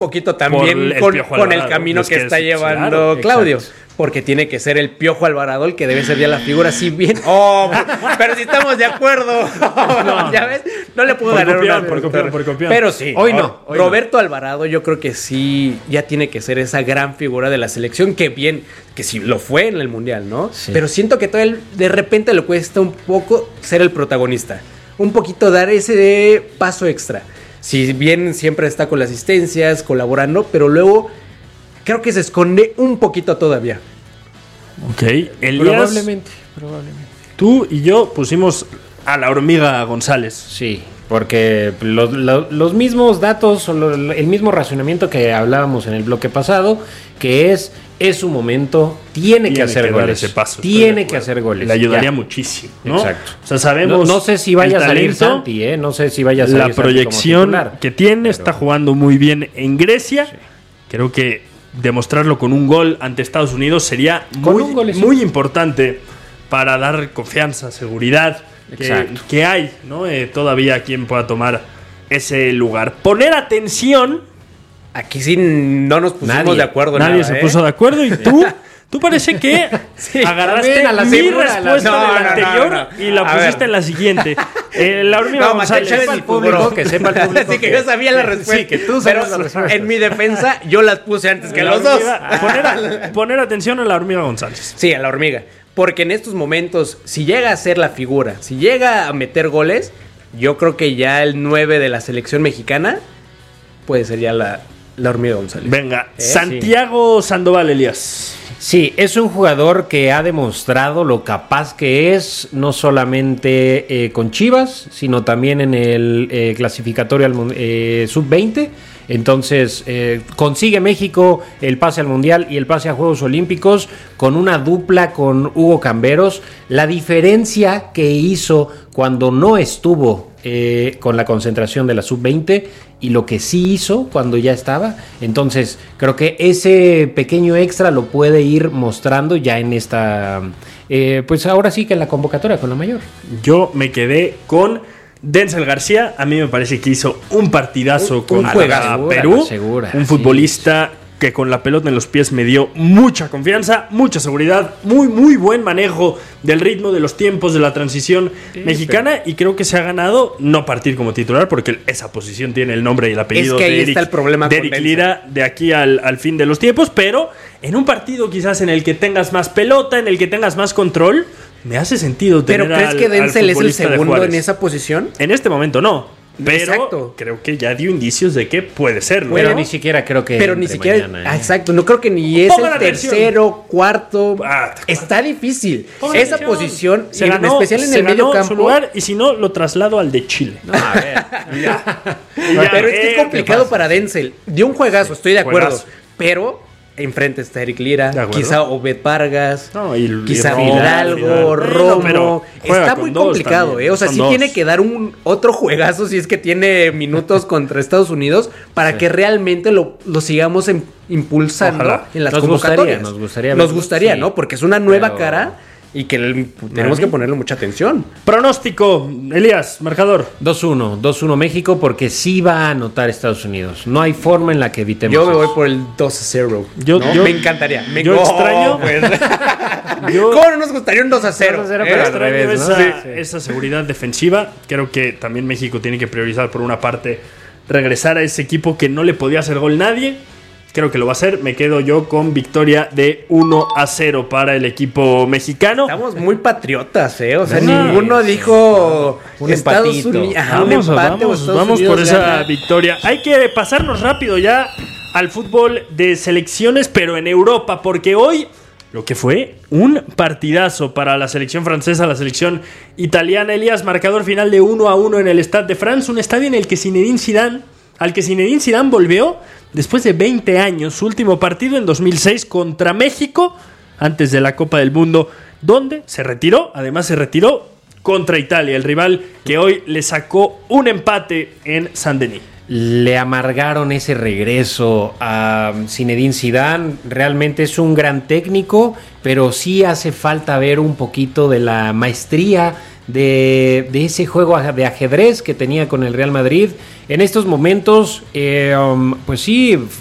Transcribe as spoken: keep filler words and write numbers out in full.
poquito también con, con el camino que, que está es, llevando claro, Claudio. Exacto. Porque tiene que ser el Piojo Alvarado el que debe ser ya la figura, si bien... ¡Oh! Pero si estamos de acuerdo. No, ¿ya ves? No le puedo dar una... Por copiar, por copiar. Pero sí. Hoy no. Hoy Roberto no. Alvarado yo creo que sí ya tiene que ser esa gran figura de la selección que bien... Que sí lo fue en el Mundial, ¿no? Sí. Pero siento que todavía de repente le cuesta un poco ser el protagonista. Un poquito dar ese paso extra. Si bien siempre está con las asistencias, colaborando, pero luego... Creo que se esconde un poquito todavía. Ok, Elías, probablemente, probablemente. Tú y yo pusimos a la hormiga González. Sí, porque los, los, los mismos datos, el mismo razonamiento que hablábamos en el bloque pasado, que es, es su momento, tiene, tiene que hacer que goles. Ese paso, tiene que hacer goles. Le ayudaría ya. muchísimo, ¿no? Exacto. O sea, sabemos. No, no sé si vaya a salir Santi, ¿eh? No sé si vaya a salir la Santi proyección como titular, que tiene, pero... está jugando muy bien en Grecia. Sí. Creo que demostrarlo con un gol ante Estados Unidos sería muy, muy importante para dar confianza, seguridad que, que hay, ¿no? Eh, todavía quien pueda tomar ese lugar. Poner atención. Aquí sí no nos pusimos nadie, de acuerdo. Nadie nada, se ¿eh? puso de acuerdo y tú... Tú parece que sí, agarraste a la mi segura, respuesta no, de la no, anterior no, no. y la a pusiste ver. en la siguiente. Eh, la hormiga no, González. Sepa el público, que sepa el público. Así que, que yo sabía la respuesta. Sí, que tú sabes la respuesta. En mi defensa, yo las puse antes que la los hormiga, dos. Poner, a, poner atención a la hormiga González. Sí, a la hormiga. Porque en estos momentos, si llega a ser la figura, si llega a meter goles, yo creo que ya el nueve de la selección mexicana puede ser ya la, la hormiga González. Venga, ¿Eh? Santiago sí. Sandoval, Elías. Sí, es un jugador que ha demostrado lo capaz que es, no solamente eh, con Chivas, sino también en el eh, clasificatorio al eh, sub veinte. Entonces, eh, consigue México el pase al Mundial y el pase a Juegos Olímpicos con una dupla con Hugo Camberos. La diferencia que hizo cuando no estuvo eh, con la concentración de la sub veinte y lo que sí hizo cuando ya estaba. Entonces, creo que ese pequeño extra lo puede ir mostrando ya en esta... Eh, pues ahora sí que en la convocatoria con la mayor. Yo me quedé con... Denzel García, a mí me parece que hizo un partidazo un, contra un Perú, segura, un futbolista sí. que con la pelota en los pies me dio mucha confianza, mucha seguridad, muy muy buen manejo del ritmo, de los tiempos, de la transición sí, mexicana pero... y creo que se ha ganado no partir como titular porque esa posición tiene el nombre y el apellido es que ahí de Eric, está el problema de Eric Lira de aquí al, al fin de los tiempos, pero en un partido quizás en el que tengas más pelota, en el que tengas más control... Me hace sentido tener ¿Pero crees al, que Denzel es el segundo de en esa posición? En este momento no. Pero exacto. Creo que ya dio indicios de que puede ser. ¿no? Pero ni siquiera creo que. Pero ni siquiera. Mañana, ¿eh? Exacto. No creo que ni es el tercero, cuarto. Ah, está difícil. Esa atención. Posición, se en ganó, especial en se el medio campo. Su lugar, y si no, lo traslado al de Chile. No, a ver. ya. Ya, pero es que es complicado para Denzel. Dio un juegazo, estoy de acuerdo. Juegazo. Pero. Enfrente está Eric Lira, quizá Obed Vargas, no, y, quizá y Fidalgo, Romo. Está muy complicado, ¿eh? O sea, sí dos. Tiene que dar un otro juegazo si es que tiene minutos contra Estados Unidos para sí. que realmente lo, lo sigamos en, impulsando Ojalá. En las nos convocatorias. Gustaría, nos gustaría, nos gustaría, sí. ¿no? Porque es una nueva Pero... cara y que el, tenemos que ponerle mucha atención. Pronóstico, Elías, marcador. dos uno, dos uno México porque sí va a anotar Estados Unidos. No hay forma en la que evitemos Yo me voy eso. por el dos a cero. Yo, ¿no? yo, me encantaría. Me yo oh, extraño. Pues. yo, ¿Cómo no nos gustaría un dos a cero? dos a cero pero extraño revés, ¿no? esa, sí. esa seguridad defensiva. Creo que también México tiene que priorizar por una parte regresar a ese equipo que no le podía hacer gol nadie. Creo que lo va a hacer. Me quedo yo con victoria de uno a cero para el equipo mexicano. Estamos muy patriotas, ¿eh? O sea, sí, ninguno dijo un Estados empatito. Unidos. Ajá, vamos, un empate vamos, o vamos Unidos por esa gana. Victoria. Hay que pasarnos rápido ya al fútbol de selecciones, pero en Europa, porque hoy lo que fue un partidazo para la selección francesa, la selección italiana. Elías, marcador final de uno a uno en el Stade de France, un estadio en el que Zinedine Zidane, al que Zinedine Zidane volvió después de veinte años, su último partido en dos mil seis contra México, antes de la Copa del Mundo, donde se retiró, además se retiró contra Italia, el rival que hoy le sacó un empate en Saint-Denis. Le amargaron ese regreso a Zinedine Zidane. Realmente es un gran técnico, pero sí hace falta ver un poquito de la maestría de, de ese juego de ajedrez que tenía con el Real Madrid. En estos momentos, eh, um, pues sí,